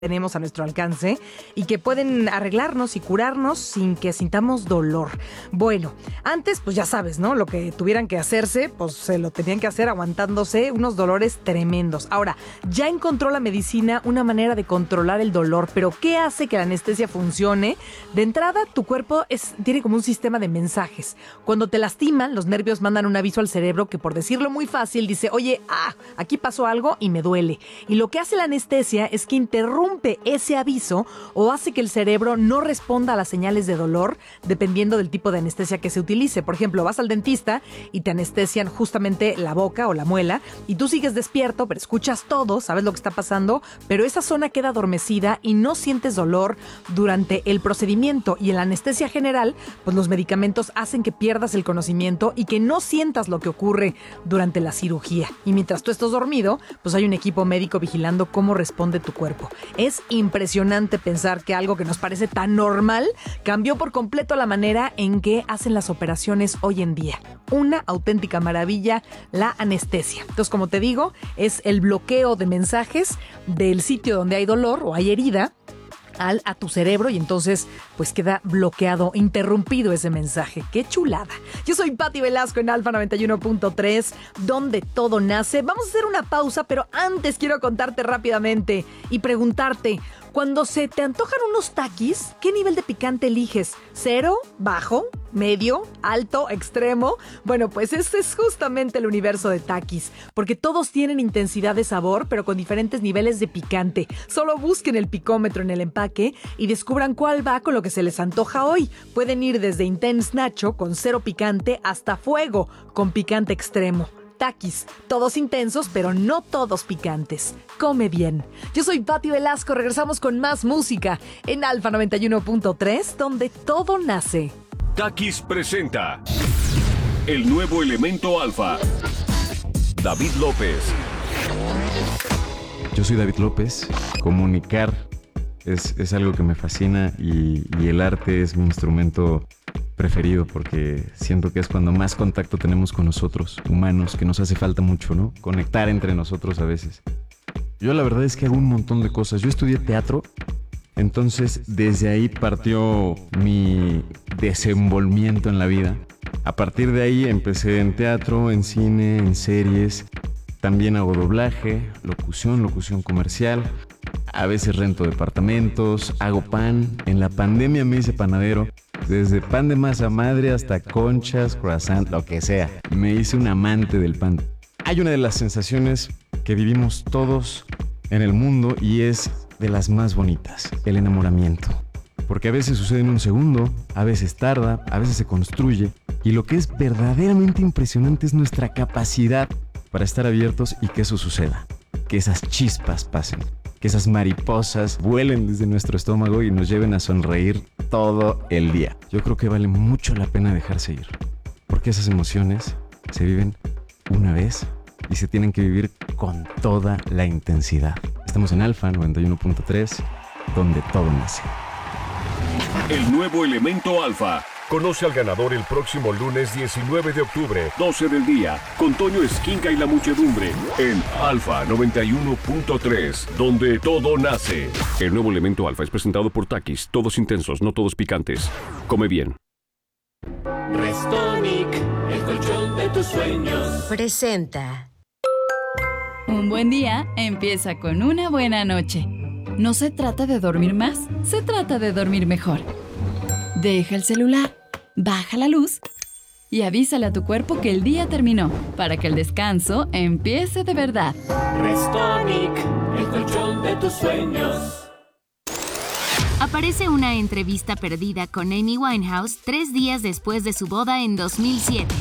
tenemos a nuestro alcance y que pueden arreglarnos y curarnos sin que sintamos dolor. Bueno, antes pues ya sabes, ¿no? Lo que tuvieran que hacerse, pues se lo tenían que hacer aguantándose unos dolores tremendos. Ahora, ya encontró la medicina una manera de controlar el dolor, pero ¿qué hace que la anestesia funcione? De entrada, tu cuerpo tiene como un sistema de mensajes. Cuando te lastiman, los nervios mandan un aviso al cerebro que, por decirlo muy fácil, dice, oye, aquí pasó algo y me duele. Y lo que hace la anestesia es que interrumpe ese aviso o hace que el cerebro no responda a las señales de dolor dependiendo del tipo de anestesia que se utilice. Por ejemplo, vas al dentista y te anestesian justamente la boca o la muela y tú sigues despierto, pero escuchas todo, sabes lo que está pasando, pero esa zona queda adormecida y no sientes dolor durante el procedimiento. Y en la anestesia general, pues los medicamentos hacen que pierdas el conocimiento y que no sientas lo que ocurre durante la cirugía. Y mientras tú estás dormido, pues hay un equipo médico vigilando cómo responde tu cuerpo. Es impresionante pensar que algo que nos parece tan normal cambió por completo la manera en que hacen las operaciones hoy en día. Una auténtica maravilla, la anestesia. Entonces, como te digo, es el bloqueo de mensajes del sitio donde hay dolor o hay herida a tu cerebro y entonces pues queda bloqueado, interrumpido ese mensaje. ¡Qué chulada! Yo soy Pati Velasco en Alfa 91.3, donde todo nace. Vamos a hacer una pausa, pero antes quiero contarte rápidamente y preguntarte, cuando se te antojan unos taquis, ¿qué nivel de picante eliges? ¿Cero? ¿Bajo? ¿Medio? ¿Alto? ¿Extremo? Bueno, pues este es justamente el universo de Takis, porque todos tienen intensidad de sabor, pero con diferentes niveles de picante. Solo busquen el picómetro en el empaque y descubran cuál va con lo que se les antoja hoy. Pueden ir desde Intense Nacho, con cero picante, hasta Fuego, con picante extremo. Takis, todos intensos, pero no todos picantes. Come bien. Yo soy Pati Velasco, regresamos con más música en Alfa 91.3, donde todo nace. Takis presenta el nuevo elemento alfa. David López. Yo soy David López. Comunicar es algo que me fascina y el arte es mi instrumento preferido porque siento que es cuando más contacto tenemos con nosotros, humanos, que nos hace falta mucho, ¿no? Conectar entre nosotros a veces. Yo la verdad es que hago un montón de cosas. Yo estudié teatro, entonces desde ahí partió mi desenvolvimiento en la vida. A partir de ahí empecé en teatro, en cine, en series. También hago doblaje, locución comercial. A veces rento departamentos, hago pan. En la pandemia me hice panadero. Desde pan de masa madre hasta conchas, croissant, lo que sea. Me hice un amante del pan. Hay una de las sensaciones que vivimos todos en el mundo y es de las más bonitas, el enamoramiento. Porque a veces sucede en un segundo, a veces tarda, a veces se construye. Y lo que es verdaderamente impresionante es nuestra capacidad para estar abiertos y que eso suceda. Que esas chispas pasen. Que esas mariposas vuelen desde nuestro estómago y nos lleven a sonreír todo el día. Yo creo que vale mucho la pena dejarse ir, porque esas emociones se viven una vez y se tienen que vivir con toda la intensidad. Estamos en Alfa 91.3, donde todo nace. El nuevo elemento alfa. Conoce al ganador el próximo lunes 19 de octubre, 12 del día, con Toño Esquinca y la muchedumbre, en Alfa 91.3, donde todo nace. El nuevo elemento alfa es presentado por Takis, todos intensos, no todos picantes. Come bien. Restonic, el colchón de tus sueños. Presenta. Un buen día empieza con una buena noche. No se trata de dormir más, se trata de dormir mejor. Deja el celular, baja la luz y avísale a tu cuerpo que el día terminó para que el descanso empiece de verdad. Restonic, el colchón de tus sueños. Aparece una entrevista perdida con Amy Winehouse 3 días después de su boda en 2007.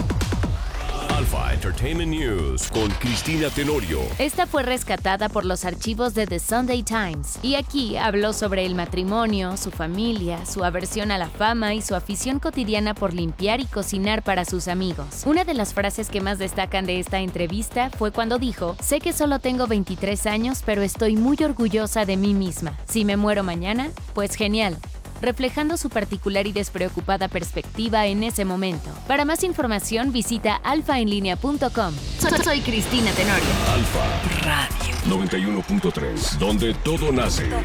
Alfa Entertainment News con Cristina Tenorio. Esta fue rescatada por los archivos de The Sunday Times y aquí habló sobre el matrimonio, su familia, su aversión a la fama y su afición cotidiana por limpiar y cocinar para sus amigos. Una de las frases que más destacan de esta entrevista fue cuando dijo: "Sé que solo tengo 23 años, pero estoy muy orgullosa de mí misma. Si me muero mañana, pues genial", reflejando su particular y despreocupada perspectiva en ese momento. Para más información visita alfaenlinea.com. Soy Cristina Tenorio. Alfa Radio. 91.3, donde todo nace.